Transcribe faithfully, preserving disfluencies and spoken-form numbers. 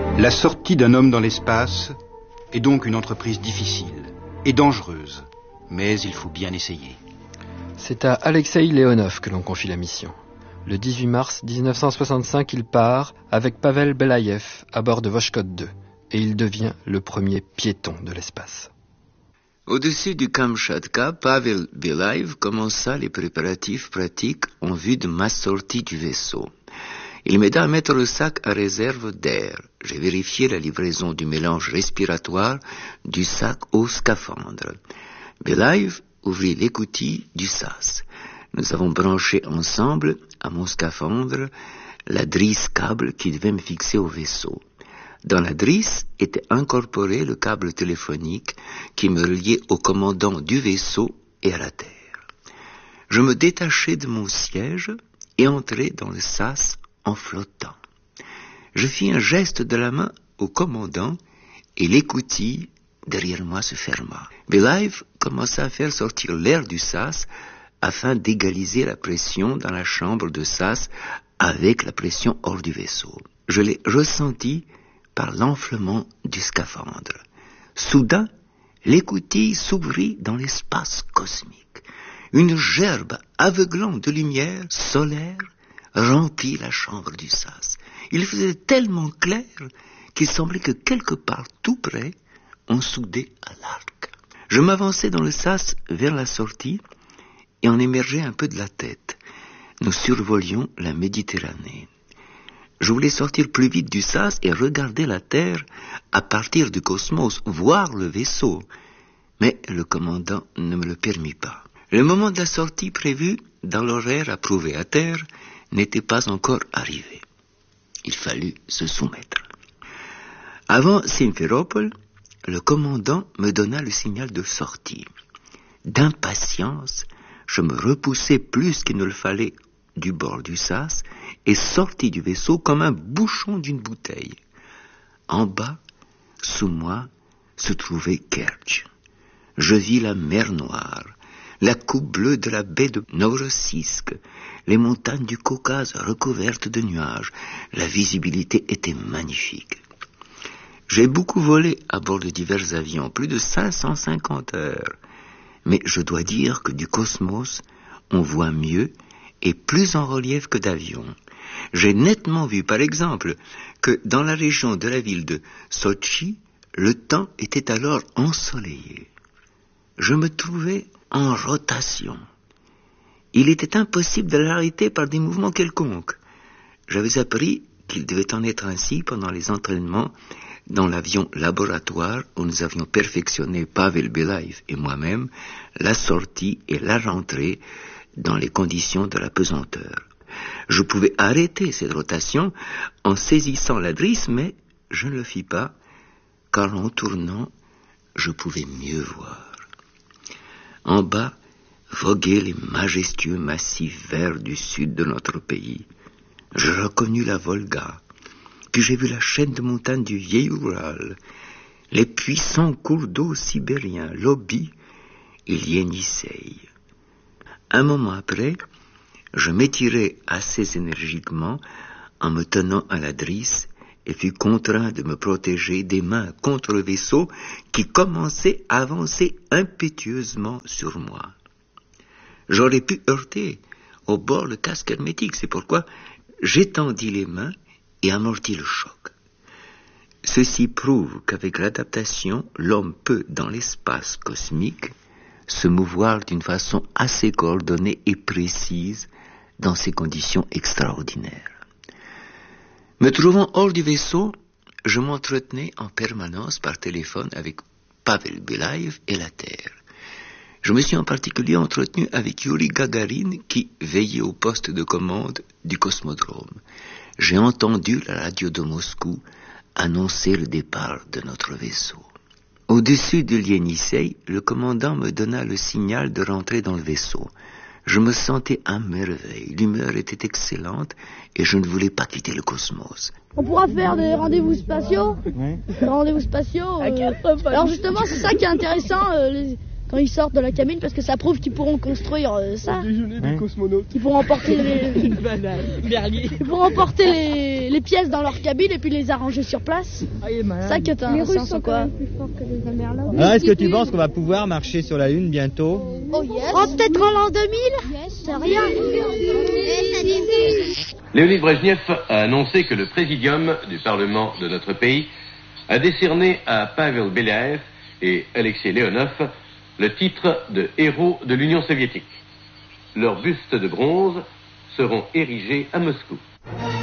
La sortie d'un homme dans l'espace est donc une entreprise difficile et dangereuse, mais il faut bien essayer. C'est à Alexeï Leonov que l'on confie la mission. Le dix-huit mars dix-neuf cent soixante-cinq, il part avec Pavel Belaïev à bord de Voshchod deux et il devient le premier piéton de l'espace. Au-dessus du Kamchatka, Pavel Belaïev commença les préparatifs pratiques en vue de ma sortie du vaisseau. Il m'aida à mettre le sac à réserve d'air. J'ai vérifié la livraison du mélange respiratoire du sac au scaphandre. Belaïev ouvrit l'écoutille du sas. Nous avons branché ensemble, à mon scaphandre, la drisse câble qui devait me fixer au vaisseau. Dans la drisse était incorporé le câble téléphonique qui me reliait au commandant du vaisseau et à la Terre. Je me détachai de mon siège et entrai dans le sas en flottant. Je fis un geste de la main au commandant et l'écoutille derrière moi se ferma. Belaïev commença à faire sortir l'air du sas afin d'égaliser la pression dans la chambre de sas avec la pression hors du vaisseau. Je l'ai ressenti par l'enflement du scaphandre. Soudain, l'écoutille s'ouvrit dans l'espace cosmique. Une gerbe aveuglante de lumière solaire remplit la chambre du sas. Il faisait tellement clair qu'il semblait que quelque part tout près, on soudait à l'arc. Je m'avançai dans le sas vers la sortie et en émergeai un peu de la tête. Nous survolions la Méditerranée. Je voulais sortir plus vite du sas et regarder la Terre à partir du cosmos, voir le vaisseau. Mais le commandant ne me le permit pas. Le moment de la sortie prévu dans l'horaire approuvé à Terre n'était pas encore arrivé. Il fallut se soumettre. Avant Simferopol, le commandant me donna le signal de sortie. D'impatience, je me repoussai plus qu'il ne le fallait du bord du sas et sortis du vaisseau comme un bouchon d'une bouteille. En bas, sous moi, se trouvait Kertch. Je vis la mer Noire, la coupe bleue de la baie de Novorossiysk, les montagnes du Caucase recouvertes de nuages. La visibilité était magnifique. J'ai beaucoup volé à bord de divers avions, plus de cinq cent cinquante heures. Mais je dois dire que du cosmos, on voit mieux et plus en relief que d'avion. J'ai nettement vu, par exemple, que dans la région de la ville de Sotchi, le temps était alors ensoleillé. Je me trouvais en rotation. Il était impossible de l'arrêter par des mouvements quelconques. J'avais appris qu'il devait en être ainsi pendant les entraînements dans l'avion laboratoire où nous avions perfectionné Pavel Belaïev et moi-même la sortie et la rentrée dans les conditions de la pesanteur. Je pouvais arrêter cette rotation en saisissant la drisse, mais je ne le fis pas, car en tournant, je pouvais mieux voir. En bas, voguaient les majestueux massifs verts du sud de notre pays. Je reconnus la Volga, puis j'ai vu la chaîne de montagnes du vieil Oural, les puissants cours d'eau sibériens, l'Obi et l'Ienisseï. Un moment après, je m'étirai assez énergiquement en me tenant à la drisse et fus contraint de me protéger des mains contre le vaisseau qui commençait à avancer impétueusement sur moi. J'aurais pu heurter au bord le casque hermétique, c'est pourquoi j'étendis les mains et amortis le choc. Ceci prouve qu'avec l'adaptation, l'homme peut, dans l'espace cosmique, se mouvoir d'une façon assez coordonnée et précise dans ces conditions extraordinaires. Me trouvant hors du vaisseau, je m'entretenais en permanence par téléphone avec Pavel Belaïev et la Terre. Je me suis en particulier entretenu avec Yuri Gagarin qui veillait au poste de commande du cosmodrome. J'ai entendu la radio de Moscou annoncer le départ de notre vaisseau. Au-dessus de l'Ienisseï, le commandant me donna le signal de rentrer dans le vaisseau. Je me sentais à merveille, l'humeur était excellente et je ne voulais pas quitter le cosmos. On pourra faire des rendez-vous spatiaux, Ouais. des rendez-vous spatiaux. Euh... Alors justement, c'est ça qui est intéressant. Euh, les... quand ils sortent de la cabine, parce que ça prouve qu'ils pourront construire euh, ça. Déjeuner des cosmonautes. Ils pourront emporter les, Une banane. Berlier. ils pourront emporter les, les pièces dans leur cabine et puis les arranger sur place. Ah, il est malin. Ça que t'as Les un Russes sens sont quoi. quand même plus forts que les Américains. Alors, est-ce que tu penses qu'on va pouvoir marcher sur la Lune bientôt? Oh yes. Oh, peut-être en l'an deux mille. C'est rien. Léonid Brejnev a annoncé que le présidium du Parlement de notre pays a décerné à Pavel Belaïev et Alexei Leonov le titre de héros de l'Union soviétique. Leurs bustes de bronze seront érigés à Moscou.